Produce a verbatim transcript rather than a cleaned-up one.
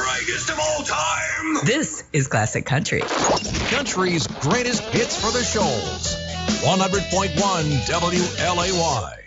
greatest of all time. This is Classic Country. Country's greatest hits for the Shoals. one hundred point one W L A Y.